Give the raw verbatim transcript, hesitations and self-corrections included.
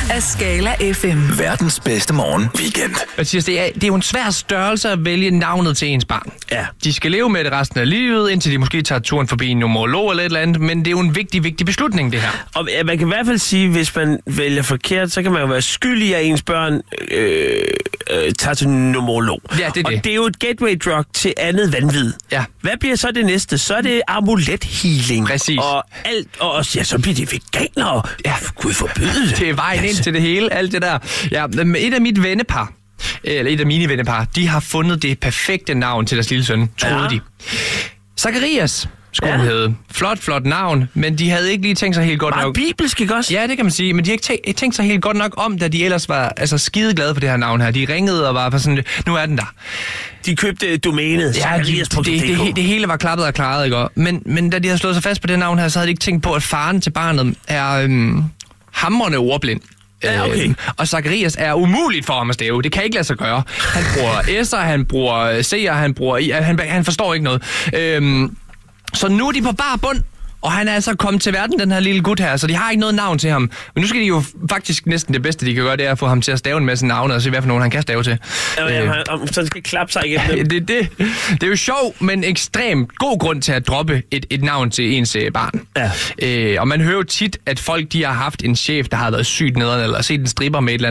af Skala F M. Verdens bedste morgen weekend. Mathias, det er, det er jo en svær størrelse at vælge navnet til ens barn. Ja. De skal leve med det resten af livet, indtil de måske tager turen forbi en numerolog eller et eller andet, men det er jo en vigtig, vigtig beslutning, det her. Og man kan i hvert fald sige, hvis man vælger forkert, så kan man jo være skyldig, at ens børn øh, øh, tager til numerolog. Ja, det er og det. det er jo et gateway drug til andet vanvid. Ja. Hvad bliver så det næste? Så er det amulet-healing. Præcis. Og alt, og også, ja, så bliver det veganere. Ja, Gud forbyde det. Det er vejen ind til det hele, alt det der. Ja, men et af mit vennepar, eller et af mine vennepar, de har fundet det perfekte navn til deres lille søn, troede Ja. de. Zacharias skulle Ja. ja. hedde. Flot, flot navn, men de havde ikke lige tænkt sig helt godt Meget nok. bibelsk, ikke også? Ja, det kan man sige, men de har ikke tænkt, tænkt sig helt godt nok om, da de ellers var altså, skide glade for det her navn her. De ringede og var for sådan, nu er den der. De købte domænet. Ja, de, det, det, det, det hele var klappet og klaret, ikke? Men, men da de havde slået sig fast på det navn her, så havde de ikke tænkt på, at faren til barnet er øhm, hamrende ordblind. Ja, okay. Øhm, og Zacharias er umuligt for ham at stave. Det kan ikke lade sig gøre. Han bruger S'er, han bruger C'er, han bruger I. Han, han forstår ikke noget. Øhm, så nu er de på bar bund. Og han er altså kommet til verden, den her lille gut her, så de har ikke noget navn til ham. Men nu skal de jo faktisk næsten det bedste, de kan gøre, det er at få ham til at stave en masse navne, og se, hvad for nogen han kan stave til. Ja, øh, om så skal klappe sig igennem dem. det, det, det er jo sjovt, men ekstremt god grund til at droppe et, et navn til ens øh, barn. Ja. Øh, og man hører jo tit, at folk de har haft en chef, der har været sygt nederen, eller set en stripper med et eller andet